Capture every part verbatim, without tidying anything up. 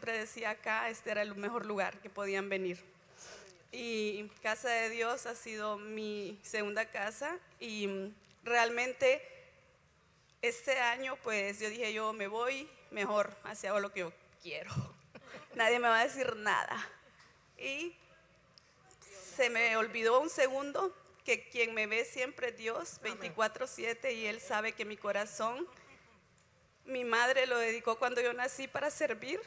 siempre decía acá, este era el mejor lugar que podían venir. Y Casa de Dios ha sido mi segunda casa y realmente este año pues yo dije yo me voy mejor, así hago lo que yo quiero, nadie me va a decir nada. Y se me olvidó un segundo que quien me ve siempre es Dios, veinticuatro siete, y Él sabe que mi corazón, mi madre lo dedicó cuando yo nací para servir.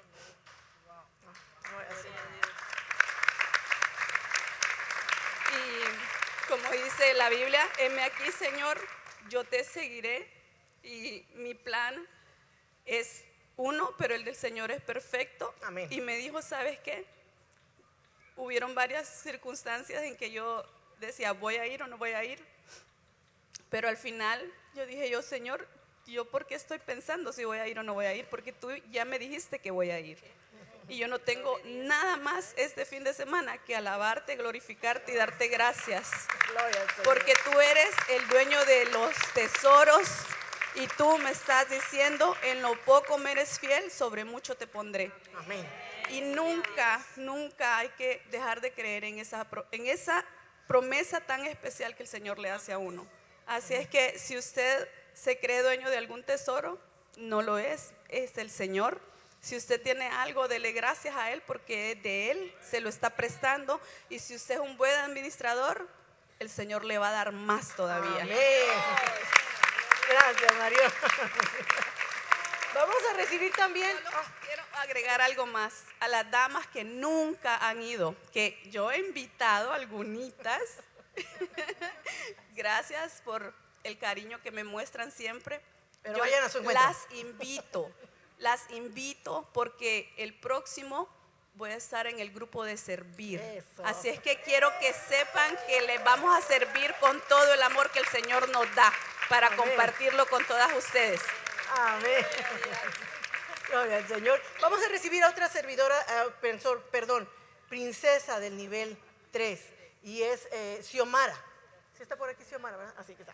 Y como dice la Biblia, heme aquí, Señor, yo te seguiré, y mi plan es uno, pero el del Señor es perfecto. Amén. Y me dijo, ¿sabes qué? Hubieron varias circunstancias en que yo decía, ¿voy a ir o no voy a ir? Pero al final yo dije yo, Señor, ¿yo por qué estoy pensando si voy a ir o no voy a ir? Porque tú ya me dijiste que voy a ir. Y yo no tengo nada más este fin de semana que alabarte, glorificarte y darte gracias. Porque tú eres el dueño de los tesoros y tú me estás diciendo, en lo poco me eres fiel, sobre mucho te pondré. Amén. Y nunca, nunca hay que dejar de creer en esa, en esa promesa tan especial que el Señor le hace a uno. Así es que si usted se cree dueño de algún tesoro, no lo es, es el Señor. Si usted tiene algo, dele gracias a Él porque es de Él, se lo está prestando. Y si usted es un buen administrador, el Señor le va a dar más todavía. Amén. Gracias, Mario. Vamos a recibir también. Quiero agregar algo más a las damas que nunca han ido, que yo he invitado a algunitas. Gracias por el cariño que me muestran siempre. Pero yo vayan a su encuentro. Las invito, las invito porque el próximo voy a estar en el grupo de servir. Eso. Así es que quiero que sepan que les vamos a servir con todo el amor que el Señor nos da para Amén. Compartirlo con todas ustedes. Amén. Gloria al Señor. Vamos a recibir a otra servidora, uh, perdón, princesa del nivel tres, y es eh, Xiomara. ¿Sí está por aquí Xiomara, verdad? Así que está.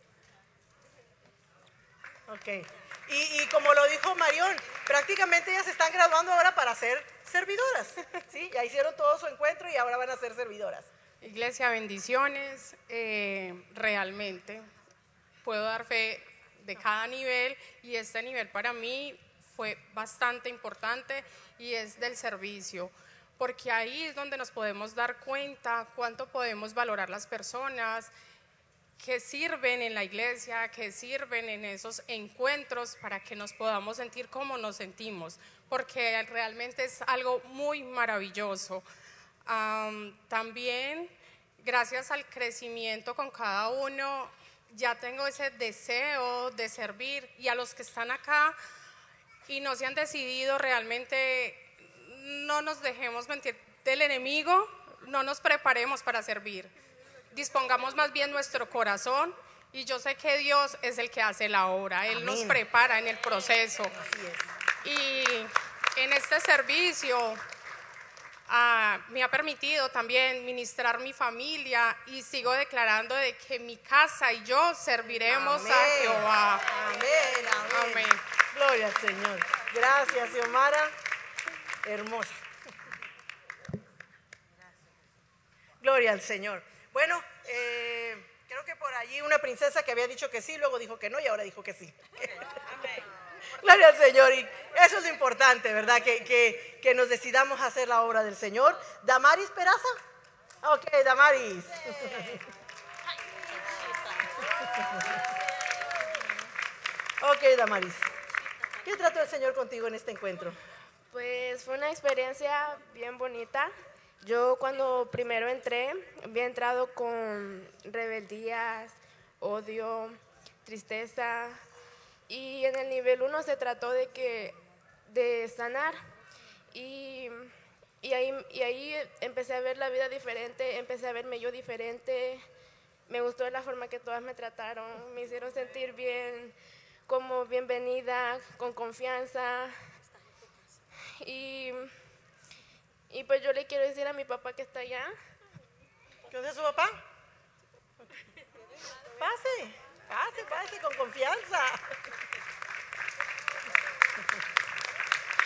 Ok. Y, y como lo dijo Marión, prácticamente ellas se están graduando ahora para ser servidoras. ¿Sí? Ya hicieron todo su encuentro y ahora van a ser servidoras. Iglesia, bendiciones. Eh, realmente puedo dar fe de cada nivel, y este nivel para mí fue bastante importante y es del servicio, porque ahí es donde nos podemos dar cuenta cuánto podemos valorar las personas que sirven en la iglesia, que sirven en esos encuentros, para que nos podamos sentir como nos sentimos, porque realmente es algo muy maravilloso. Um, también, gracias al crecimiento con cada uno, ya tengo ese deseo de servir, y a los que están acá y no se han decidido, realmente no nos dejemos mentir del enemigo, no nos preparemos para servir, dispongamos más bien nuestro corazón, y yo sé que Dios es el que hace la obra, Él Amén. Nos prepara en el proceso. Así es. Y en este servicio Ah, me ha permitido también ministrar mi familia, y sigo declarando de que mi casa y yo serviremos Amén. a Jehová. Amén, amén, Amén. Gloria al Señor. Gracias, Xiomara. Hermosa. Gloria al Señor. Bueno, eh, creo que por allí una princesa que había dicho que sí, luego dijo que no y ahora dijo que sí. Amén. Gloria al Señor, y eso es lo importante, ¿verdad? Que, que, que nos decidamos a hacer la obra del Señor. ¿Damaris Peraza? Ok, Damaris. Ok, Damaris. ¿Qué trató el Señor contigo en este encuentro? Pues fue una experiencia bien bonita. Yo cuando primero entré, había entrado con rebeldías, odio, tristeza. Y en el nivel uno se trató de que de sanar, y, y, ahí, y ahí empecé a ver la vida diferente, empecé a verme yo diferente. Me gustó la forma que todas me trataron, me hicieron sentir bien, como bienvenida, con confianza. Y, y pues yo le quiero decir a mi papá que está allá. ¿Qué es su papá? Pase, pase, pase con confianza.